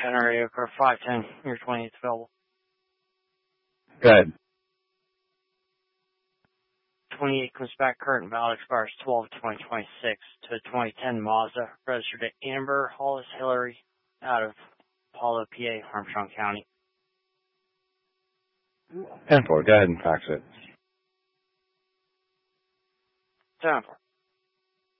Area code 510, your 28th available. Good. 28 comes back current, valid expires 12/2026 to a 2010 Mazda, registered to Amber Hollis Hillary out of Apollo, PA, Armstrong County. 10-4, go ahead and fax it. 10-4.